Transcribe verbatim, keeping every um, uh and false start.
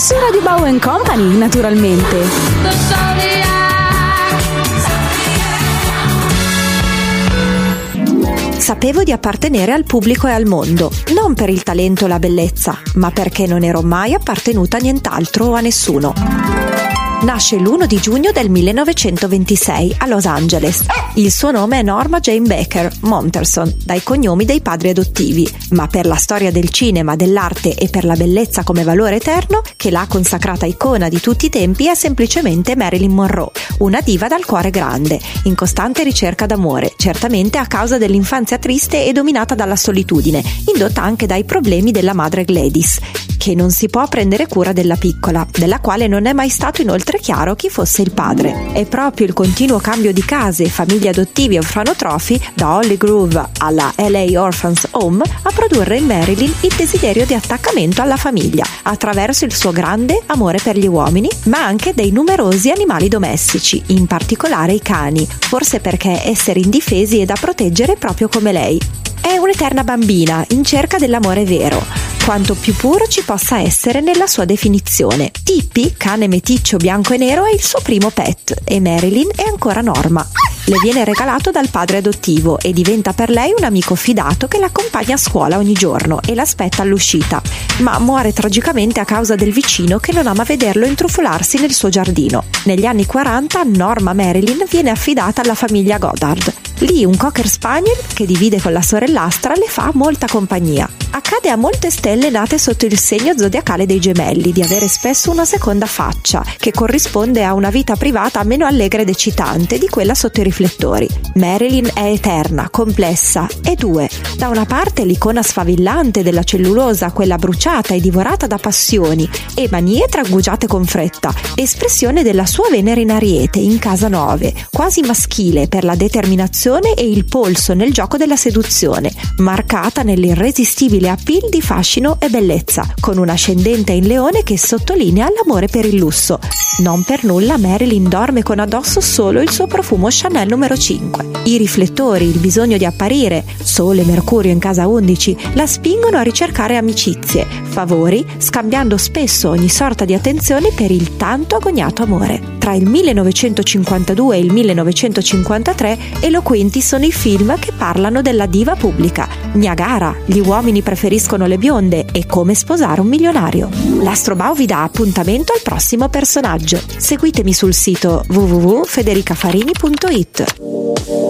Su Radio Bow and Company, naturalmente. Sapevo di appartenere al pubblico e al mondo, non per il talento o la bellezza, ma perché non ero mai appartenuta a nient'altro o a nessuno. Nasce l'primo di giugno del millenovecentoventisei a Los Angeles. Il suo nome è Norma Jane Baker Monterson, dai cognomi dei padri adottivi, ma per la storia del cinema, dell'arte e per la bellezza come valore eterno, che l'ha consacrata icona di tutti i tempi è semplicemente Marilyn Monroe, una diva dal cuore grande, in costante ricerca d'amore, certamente a causa dell'infanzia triste e dominata dalla solitudine, indotta anche dai problemi della madre Gladys, che non si può prendere cura della piccola, della quale non è mai stato inoltre chiaro chi fosse il padre. È proprio il continuo cambio di case e famiglie adottivi orfanotrofi, da Holly Grove alla L A Orphans Home, a produrre in Marilyn il desiderio di attaccamento alla famiglia, attraverso il suo grande amore per gli uomini, ma anche dei numerosi animali domestici, in particolare i cani, forse perché essere indifesi e da proteggere proprio come lei. È un'eterna bambina in cerca dell'amore vero, quanto più puro ci possa essere nella sua definizione. Tippy, cane meticcio bianco e nero, è il suo primo pet e Marilyn è ancora Norma. Le viene regalato dal padre adottivo e diventa per lei un amico fidato che l'accompagna a scuola ogni giorno e l'aspetta all'uscita, ma muore tragicamente a causa del vicino che non ama vederlo intrufolarsi nel suo giardino. Negli anni quaranta Norma Marilyn viene affidata alla famiglia Goddard. Lì un cocker spaniel che divide con la sorellastra le fa molta compagnia. Accade a molte stelle nate sotto il segno zodiacale dei gemelli di avere spesso una seconda faccia, che corrisponde a una vita privata meno allegra ed eccitante di quella sotto i riflettori. Marilyn è eterna, complessa e due. Da una parte l'icona sfavillante della cellulosa, quella bruciata e divorata da passioni e manie traguggiate con fretta, espressione della sua Venere in Ariete, in casa nove, quasi maschile per la determinazione e il polso nel gioco della seduzione, marcata nell'irresistibile appeal di fascino e bellezza, con un ascendente in Leone che sottolinea l'amore per il lusso. Non per nulla Marilyn dorme con addosso solo il suo profumo Chanel numero cinque. I riflettori, il bisogno di apparire, Sole e Mercurio in casa undici, la spingono a ricercare amicizie, favori, scambiando spesso ogni sorta di attenzione per il tanto agognato amore. Tra il millenovecentocinquantadue e il millenovecentocinquantatré eloquenti sono i film che parlano della diva pubblica: Niagara, Gli uomini preferiscono le bionde e Come sposare un milionario. L'Astro Bow vi dà appuntamento al prossimo personaggio. Seguitemi sul sito w w w punto federica farini punto it.